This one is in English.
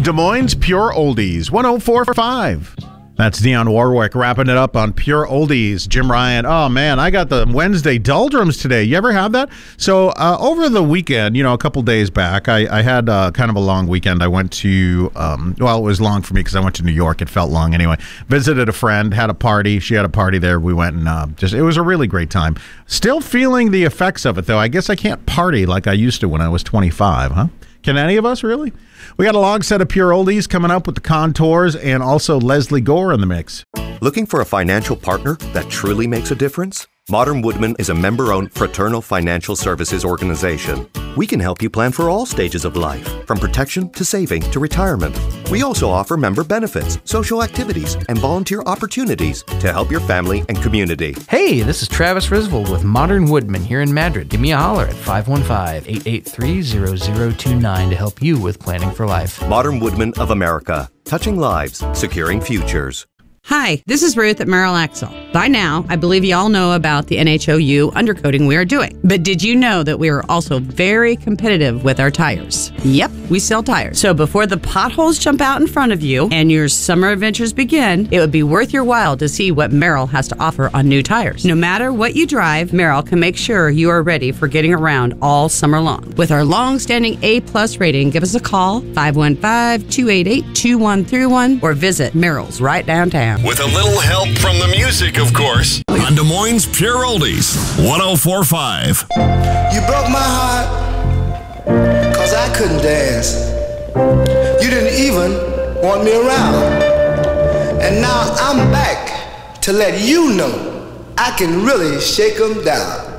Des Moines Pure Oldies, 104.5. That's Dionne Warwick wrapping it up on Pure Oldies. Jim Ryan, oh man, I got the Wednesday doldrums today. You ever have that? So over the weekend, a couple days back, I had kind of a long weekend. I went to, it was long for me because I went to New York. It felt long anyway. Visited a friend, had a party. She had a party there. We went and it was a really great time. Still feeling the effects of it though. I guess I can't party like I used to when I was 25, huh? Can any of us really? We got a long set of Pure Oldies coming up with the Contours and also Leslie Gore in the mix. Looking for a financial partner that truly makes a difference? Modern Woodmen is a member-owned fraternal financial services organization. We can help you plan for all stages of life, from protection to saving to retirement. We also offer member benefits, social activities, and volunteer opportunities to help your family and community. Hey, this is Travis Risvold with Modern Woodmen here in Madrid. Give me a holler at 515-883-0029 to help you with planning for life. Modern Woodmen of America, touching lives, securing futures. Hi, this is Ruth at Merrill Axle. By now, I believe you all know about the NHOU undercoating we are doing. But did you know that we are also very competitive with our tires? Yep, we sell tires. So before the potholes jump out in front of you and your summer adventures begin, it would be worth your while to see what Merrill has to offer on new tires. No matter what you drive, Merrill can make sure you are ready for getting around all summer long. With our long-standing A+ rating, give us a call, 515-288-2131, or visit Merrill's right downtown. With a little help from the music, of course. On Des Moines Pure Oldies, 104.5. You broke my heart, cause I couldn't dance. You didn't even want me around. And now I'm back to let you know I can really shake 'em down.